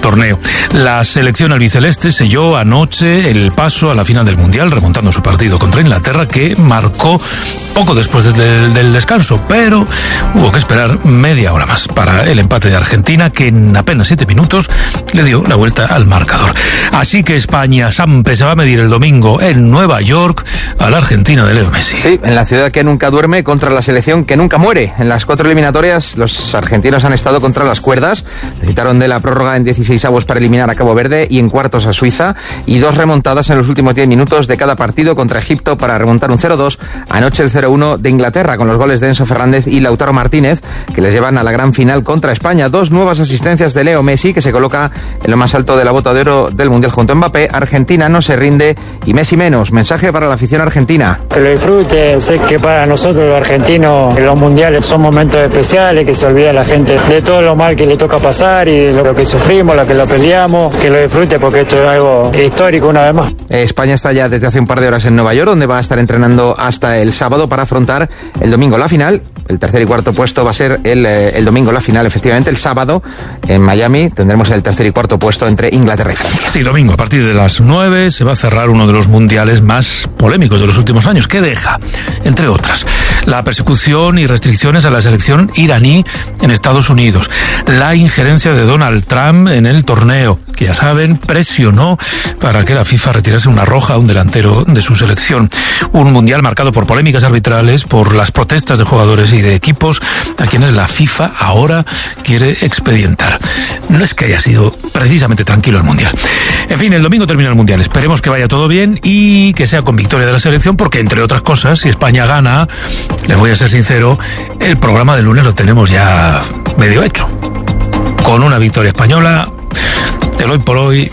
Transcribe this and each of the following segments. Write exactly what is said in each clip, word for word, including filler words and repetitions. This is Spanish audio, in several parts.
torneo. La selección albiceleste selló anoche el paso a la final del Mundial, remontando su partido contra Inglaterra, que marcó poco después del, del descanso, pero hubo que esperar media hora más para el empate de Argentina, que en apenas siete minutos le dio la vuelta al marcador. Así que España-Sampe se va a medir el domingo en Nueva York a la Argentina de Leo Messi. Sí, en la ciudad que nunca duerme contra la selección que nunca muere. En las cuatro eliminatorias los argentinos han estado contra las cuerdas. Necesitaron de la prórroga en dieciseisavos para eliminar a Cabo Verde y en cuartos a Suiza, y dos remontadas en los últimos diez minutos de cada partido contra Egipto para remontar un cero dos. Anoche el cero uno de Inglaterra con los goles de Enzo Fernández y Lautaro Martínez, que les llevan a la gran final contra España. Dos nuevas asistencias de Leo Messi, que se coloca en lo más alto de la bota de oro del Mundial junto a Mbappé. Argentina no se rinde y Messi menos. Mensaje para la afición argentina. Que lo disfrute, sé que para nosotros los argentinos los mundiales son momentos especiales, que se olvida la gente de todo lo mal que le toca pasar y lo que sufrimos, lo que lo peleamos, que lo disfrute porque esto es algo histórico una vez más. España está ya desde hace un par de horas en Nueva York, donde va a estar entrenando hasta el sábado para afrontar el domingo la final. El tercer y cuarto puesto va a ser el, el domingo la final, efectivamente. El sábado en Miami tendremos el tercer y cuarto puesto entre Inglaterra y Francia. Sí, domingo a partir de las nueve se va a cerrar uno de los mundiales más polémicos de los últimos años, que deja, entre otras, la persecución y restricciones a la selección iraní en Estados Unidos, la injerencia de Donald Trump en el torneo, que ya saben, presionó para que la FIFA retirase una roja a un delantero de su selección. Un mundial marcado por polémicas arbitrales, por las protestas de jugadores y de equipos a quienes la FIFA ahora quiere expedientar. No es que haya sido precisamente tranquilo el mundial. En fin, el domingo termina el mundial. Esperemos que vaya todo bien y que sea con victoria de la selección, porque entre otras cosas, si España gana, les voy a ser sincero, el programa del lunes lo tenemos ya medio hecho. Con una victoria española, el hoy por hoy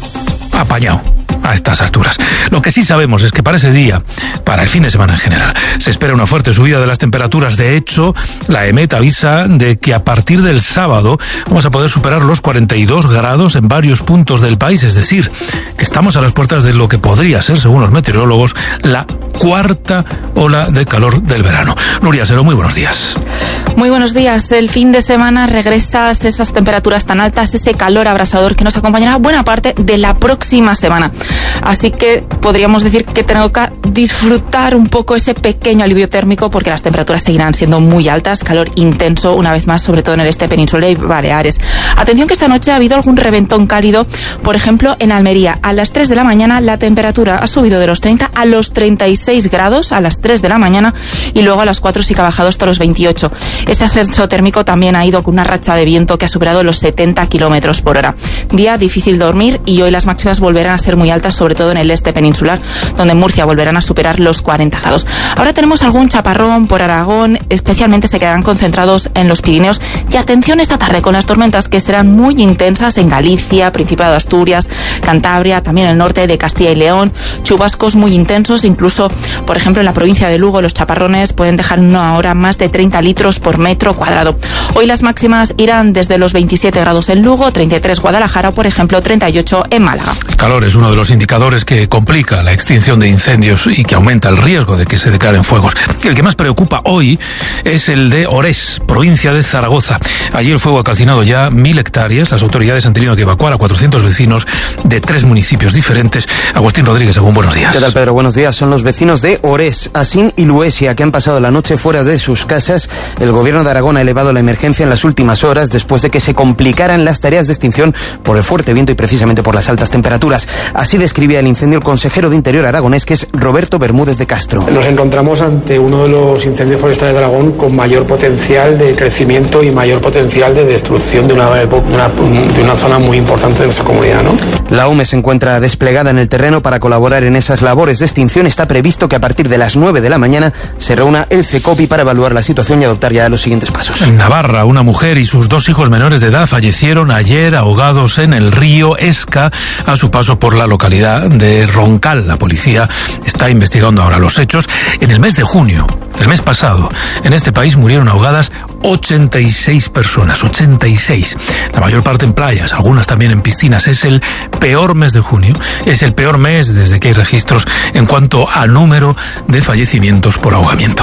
apañado a estas alturas. Lo que sí sabemos es que para ese día, para el fin de semana en general, se espera una fuerte subida de las temperaturas. De hecho, la EMET avisa de que a partir del sábado vamos a poder superar los cuarenta y dos grados en varios puntos del país, es decir, que estamos a las puertas de lo que podría ser, según los meteorólogos, la cuarta ola de calor del verano. Nuria Sero, muy buenos días. Muy buenos días. El fin de semana regresa esas temperaturas tan altas, ese calor abrasador que nos acompañará buena parte de la próxima semana. Así que podríamos decir que tenemos que disfrutar un poco ese pequeño alivio térmico, porque las temperaturas seguirán siendo muy altas, calor intenso una vez más, sobre todo en el este peninsular y Baleares. Atención que esta noche ha habido algún reventón cálido, por ejemplo en Almería. A las tres de la mañana la temperatura ha subido de los treinta a los treinta y seis grados a las tres de la mañana, y luego a las cuatro sí que ha bajado hasta los veintiocho. Ese ascenso térmico también ha ido con una racha de viento que ha superado los setenta kilómetros por hora. Día difícil dormir, y hoy las máximas volverán a ser muy altas, sobre todo en el este peninsular, donde en Murcia volverán a superar los cuarenta grados. Ahora tenemos algún chaparrón por Aragón, especialmente se quedarán concentrados en los Pirineos. Y atención esta tarde con las tormentas, que serán muy intensas en Galicia, Principado de Asturias, Cantabria, también el norte de Castilla y León. Chubascos muy intensos, incluso, por ejemplo, en la provincia de Lugo, los chaparrones pueden dejar en una hora más de treinta litros por metro cuadrado. Hoy las máximas irán desde los veintisiete grados en Lugo, treinta y tres Guadalajara o, por ejemplo, treinta y ocho en Málaga. El calor es uno de los indicadores que complica la extinción de incendios y que aumenta el riesgo de que se declaren fuegos. El que más preocupa hoy es el de Orés, provincia de Zaragoza. Allí el fuego ha calcinado ya mil hectáreas. Las autoridades han tenido que evacuar a cuatrocientos vecinos de tres municipios diferentes. Agustín Rodríguez, según buenos días. ¿Qué tal, Pedro? Buenos días. Son los vecinos de Orés, Asín y Luesia, que han pasado la noche fuera de sus casas. El gobierno de Aragón ha elevado la emergencia en las últimas horas después de que se complicaran las tareas de extinción por el fuerte viento y precisamente por las altas temperaturas. Así describía el incendio el consejero de Interior aragonés, que es Roberto Bermúdez de Castro. Nos encontramos ante uno de los incendios forestales de Aragón con mayor potencial de crecimiento y mayor potencial de destrucción de una, una, de una zona muy importante de nuestra comunidad, ¿no? La U M E se encuentra desplegada en el terreno para colaborar en esas labores de extinción. Está previsto que a partir de las nueve de la mañana se reúna el CECOPI para evaluar la situación y adoptar ya los siguientes pasos. En Navarra, una mujer y sus dos hijos menores de edad fallecieron ayer ahogados en el río Esca a su paso por la localidad de Roncal. La policía está investigando ahora los hechos. En el mes de junio, el mes pasado, en este país murieron ahogadas ochenta y seis personas, ochenta y seis. La mayor parte en playas, algunas también en piscinas. Es el peor mes de junio, es el peor mes desde que hay registros en cuanto a número de fallecimientos por ahogamiento.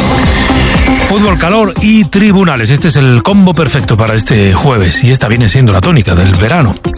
Fútbol, calor y tribunales. Este es el combo perfecto para este jueves, y esta viene siendo la tónica del verano.